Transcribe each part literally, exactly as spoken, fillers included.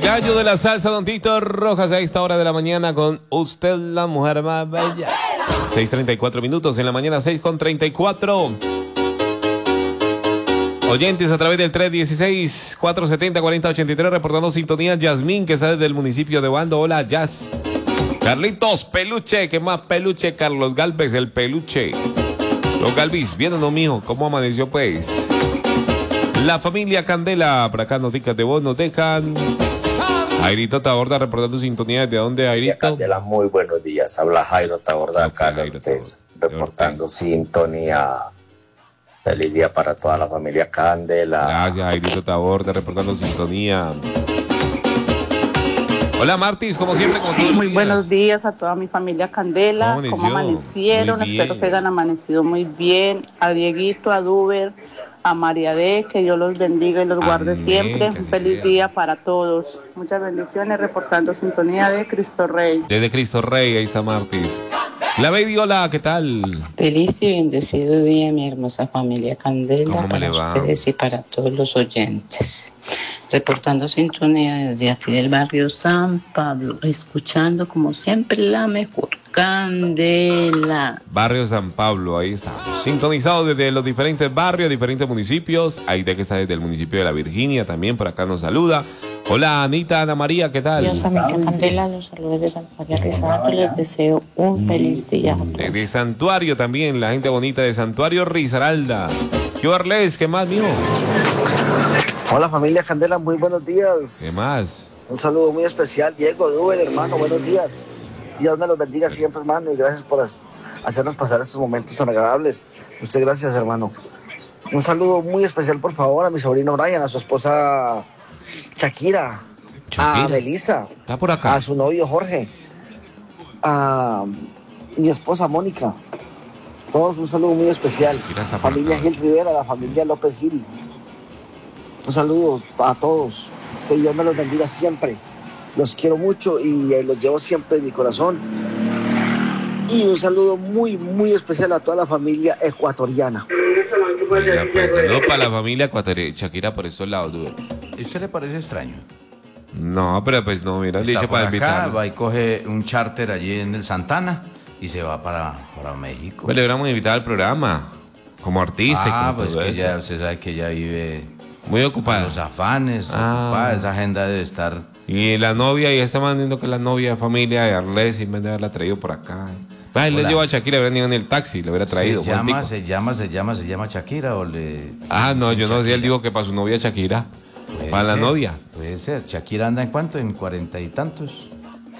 gallo de la salsa, don Tito Rojas, a esta hora de la mañana con usted, la mujer más bella. seis treinta y cuatro minutos en la mañana, seis con treinta y cuatro. Oyentes a través del tres uno seis, cuatro siete cero, cuatro cero ocho tres, reportando sintonía. Yasmín, que está desde el municipio de Bando. Hola, Jazz. Carlitos, peluche, que más peluche. Carlos Galvez, el peluche. Los Galvis, bien o no, mijo, ¿cómo amaneció, pues? La familia Candela, por acá noticias de voz nos dejan. Jairito Taborda reportando sintonía. ¿De dónde, Jairito? Candela, muy buenos días. Habla Jairo Taborda, okay, acá Jairo Ortez, reportando Ortez. Sintonía. Feliz día para toda la familia Candela. Gracias, Jairito Taborda, reportando sintonía. Hola, Martis, como siempre, como todos Muy días. Buenos días a toda mi familia Candela. ¿Cómo, ¿Cómo amanecieron? Espero que hayan amanecido muy bien. A Dieguito, a Duber, a María D, que Dios los bendiga y los Amén, guarde siempre. Un feliz sea. día para todos. Muchas bendiciones, reportando sintonía de Cristo Rey. Desde Cristo Rey, ahí está Martis. La baby, hola, ¿qué tal? Feliz y bendecido día, mi hermosa familia Candela, ¿Cómo para me le va? ustedes y para todos los oyentes. Reportando sintonía desde aquí del barrio San Pablo, escuchando como siempre la mejor Candela. Barrio San Pablo, ahí estamos. Sintonizados desde los diferentes barrios, diferentes municipios. Aide, que está desde el municipio de La Virginia, también por acá nos saluda. Hola, Anita, Ana María, ¿qué tal? Yo familia Candela, los saludos de Santuario Risaralda, les deseo un feliz día. Desde Santuario también, la gente bonita de Santuario Risaralda. ¿Qué Arles? ¿Qué más, mijo? Hola, familia Candela, muy buenos días. ¿Qué más? Un saludo muy especial, Diego, Duber, hermano, buenos días. Dios me los bendiga siempre, hermano, y gracias por hacernos pasar estos momentos tan agradables. Muchas gracias, hermano. Un saludo muy especial, por favor, a mi sobrino Brian, a su esposa Shakira, Shakira. A Melissa, está por acá. A su novio Jorge, a mi esposa Mónica. Todos un saludo muy especial. Familia Gil Rivera, la familia López Gil. Un saludo a todos. Que Dios me los bendiga siempre. Los quiero mucho y eh, los llevo siempre en mi corazón. Y un saludo muy, muy especial a toda la familia ecuatoriana. Mira, pues, saludo para la familia ecuatoriana. Shakira por estos lados, dude. ¿A usted le parece extraño? No, pero pues no, mira, dicho para acá, invitarlo. Va y coge un charter allí en el Santana y se va para, para México. Pues le hubiéramos invitado al programa como artista. Ah, y como pues todo que eso. ya, usted sabe que ella vive muy ocupada. Los afanes, ah. ocupada, esa agenda debe estar. Y la novia, y está mandando que la novia de familia de Arles, en vez de haberla traído por acá. Ay, le llevo a Shakira, hubiera ido en el taxi, le hubiera traído. Se llama, se llama, se llama, se llama Shakira o le. Ah, no, yo no sé, él dijo que para su novia Shakira. Puede para ser, la novia. Puede ser. Shakira anda en cuánto, en cuarenta y tantos.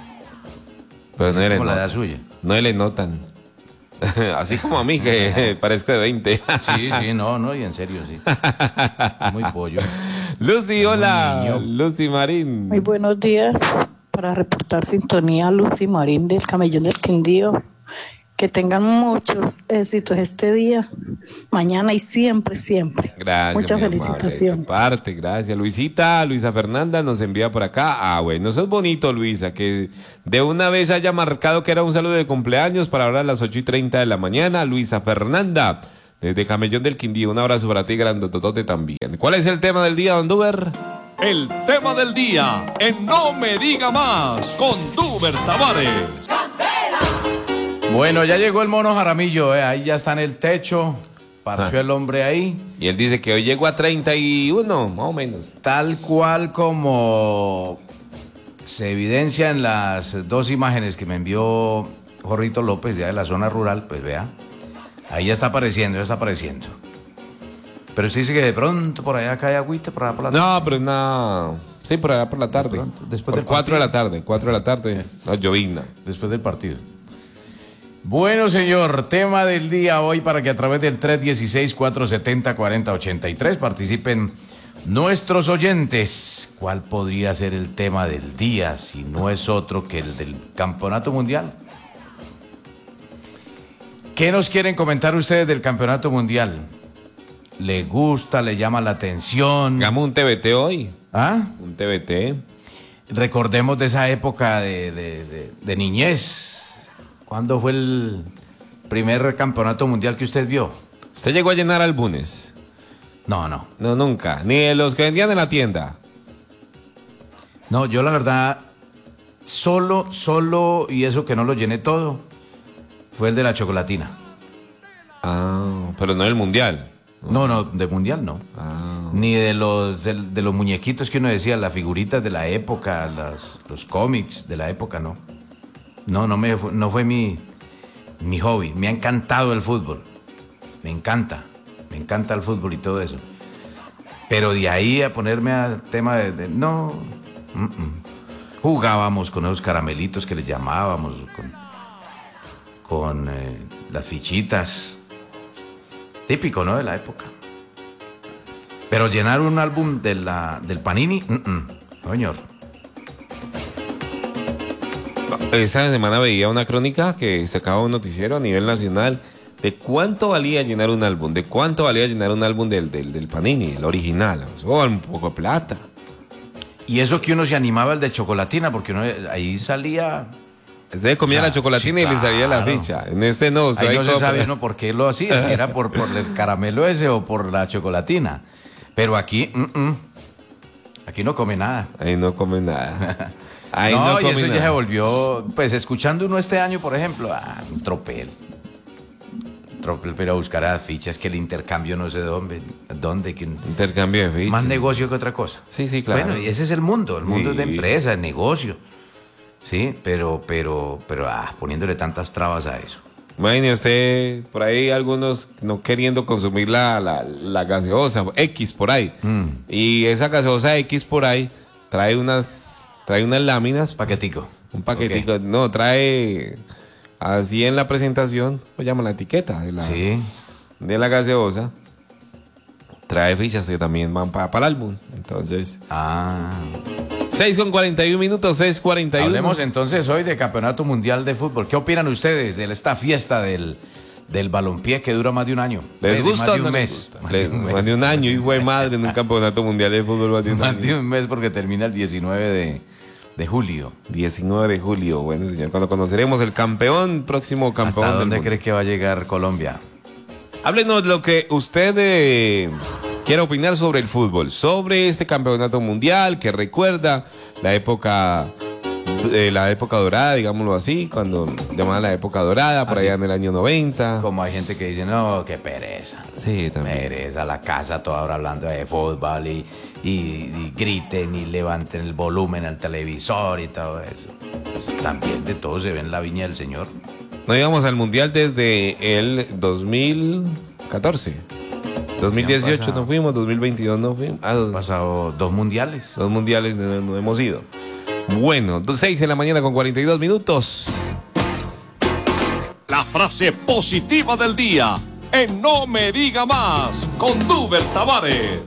Pero no le como notan. la edad suya. No le notan. Así como a mí, que parezco de veinte. Sí, sí, no, no, y en serio, sí. Muy pollo. Lucy, hola. Lucy Marín. Muy buenos días. Para reportar sintonía, Lucy Marín del Camellón del Quindío. Que tengan muchos éxitos este día, mañana y siempre, siempre. Gracias. Muchas felicitaciones. Parte, gracias. Luisita, Luisa Fernanda nos envía por acá. Ah, bueno, eso es bonito, Luisa, que de una vez haya marcado que era un saludo de cumpleaños para ahora a las ocho y treinta de la mañana. Luisa Fernanda, desde Camellón del Quindío. Un abrazo para ti, grandototote también. ¿Cuál es el tema del día, don Duber? El tema del día en No Me Diga Más con Duber Tavares. Bueno, ya llegó el mono Jaramillo, eh. Ahí ya está en el techo, parció ah. el hombre ahí. Y él dice que hoy llegó a treinta y uno, más o menos. Tal cual como se evidencia en las dos imágenes que me envió Jorrito López, ya de la zona rural, pues vea, ahí ya está apareciendo, ya está apareciendo. Pero usted dice que de pronto por allá cae agüita, por allá por la tarde. No, pero es nada... Sí, por allá por la tarde. De pronto, después por del cuatro de partido. la tarde, cuatro de la tarde, no, llovizna. Después del partido. Bueno, señor, tema del día hoy para que a través del tres uno seis, cuatro siete cero, cuatro cero ocho tres participen nuestros oyentes. ¿Cuál podría ser el tema del día si no es otro que el del Campeonato Mundial? ¿Qué nos quieren comentar ustedes del Campeonato Mundial? ¿Le gusta, le llama la atención? Hagamos un T V T hoy. ¿Ah? Un T V T. Recordemos de esa época de, de, de, de niñez. ¿Cuándo fue el primer campeonato mundial que usted vio? ¿Usted llegó a llenar álbumes? No, no. No, nunca. Ni de los que vendían en la tienda. No, yo la verdad, solo, solo, y eso que no lo llené todo, fue el de la chocolatina. Ah, pero no el mundial. No, no, de mundial no. Ah. Ni de los de, de los muñequitos que uno decía, las figuritas de la época, las, los cómics de la época, no. No, no, me, no fue mi, mi hobby. Me ha encantado el fútbol. Me encanta. Me encanta el fútbol y todo eso. Pero de ahí a ponerme al tema de... de no. Mm -mm. Jugábamos con esos caramelitos que les llamábamos, con, con eh, las fichitas. Típico, ¿no? De la época. Pero llenar un álbum de la, del Panini, mm -mm. No, señor. Esta semana veía una crónica que sacaba un noticiero a nivel nacional de cuánto valía llenar un álbum, de cuánto valía llenar un álbum del, del, del Panini, el original. Oh, un poco de plata. Y eso que uno se animaba el de chocolatina, porque uno ahí salía... Usted comía ya, la chocolatina sí, y le salía claro. la ficha. En este no. Ahí no se como... sabe uno por qué lo hacía, si era por, por el caramelo ese o por la chocolatina. Pero aquí, mm -mm. aquí no come nada. Ahí no come nada. Ahí no, no come y eso nada. ya se volvió, pues escuchando uno este año, por ejemplo, ah, un tropel. Tropel, pero a buscar a fichas, que el intercambio no sé dónde. dónde que... Intercambio de fichas. Más negocio que otra cosa. Sí, sí, claro. Bueno, y ese es el mundo, el mundo sí. es de empresa, el negocio. Sí, pero, pero, pero, ah, poniéndole tantas trabas a eso. Imagine usted, por ahí algunos no queriendo consumir la, la, la gaseosa X por ahí. Mm. Y esa gaseosa X por ahí trae unas, trae unas láminas. Paquetico. Un paquetico. Okay. No, trae así en la presentación, pues llama la etiqueta de la, sí. de la gaseosa. Trae fichas que también van para, para el álbum. Entonces. Ah. seis con cuarenta y un minutos, seis cuarenta y uno. Hablemos entonces hoy de Campeonato Mundial de Fútbol. ¿Qué opinan ustedes de esta fiesta del, del balompié que dura más de un año? ¿Les gusta más o de un no les mes? gusta? Más de un mes. Más de un año, hijo de madre, en un Campeonato Mundial de Fútbol. Más de un, más de un mes porque termina el diecinueve de, de julio. diecinueve de julio, bueno señor, cuando conoceremos el campeón, próximo campeón. ¿Hasta dónde del cree que va a llegar Colombia? Háblenos lo que usted eh, quiera opinar sobre el fútbol, sobre este campeonato mundial que recuerda la época, eh, la época dorada, digámoslo así, cuando llamaban la época dorada, por ¿Ah, allá sí? en el año noventa. Como hay gente que dice, no, qué pereza. Sí, también. Pereza, la casa toda hora hablando de fútbol y, y, y griten y levanten el volumen al televisor y todo eso. Pues, también de todo se ve en la viña del Señor. No íbamos al mundial desde el dos mil catorce. dos mil dieciocho no fuimos, dos mil veintidós no fuimos. Ah, Han pasado dos mundiales. Dos mundiales no, no hemos ido. Bueno, seis en la mañana con cuarenta y dos minutos. La frase positiva del día en No Me Diga Más con Duber Tavares.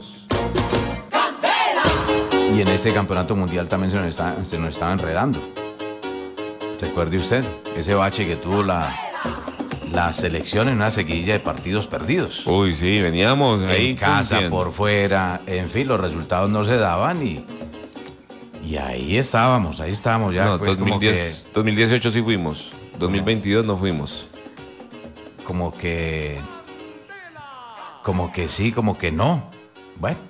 Y en este campeonato mundial también se nos, está, se nos estaba enredando. Recuerde usted, ese bache que tuvo la, la selección en una seguidilla de partidos perdidos. Uy, sí, veníamos ahí. En casa, cumpliendo. por fuera, en fin, los resultados no se daban y, y ahí estábamos, ahí estábamos ya. No, pues, dos mil diez, como que, dos mil dieciocho sí fuimos, dos mil veintidós no fuimos. como que, como que sí, como que no. Bueno.